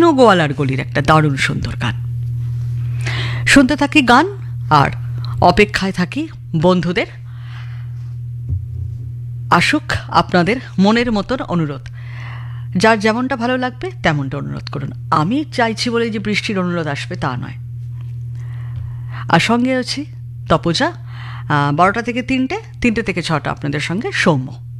তিনু গোয়ালার গলির একটা দারুণ সুন্দর গান। শুনতে থাকি গান আর অপেক্ষায় থাকি বন্ধুদের আসুক আপনাদের মনের মতন অনুরোধ। যার যেমনটা ভালো লাগবে তেমনটা অনুরোধ করুন। আমি চাইছি বলে যে বৃষ্টির অনুরোধ আসবে তা নয়। আর সঙ্গে আছি তপজা, 12টা থেকে 3টে, 3টে থেকে 6টা আপনাদের সঙ্গে সৌম্য।